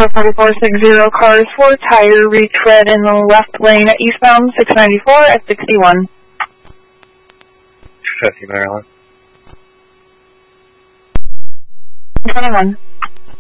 4460, cars 4 tire reach red in the left lane at eastbound 694 at 61. 50 Maryland. 21.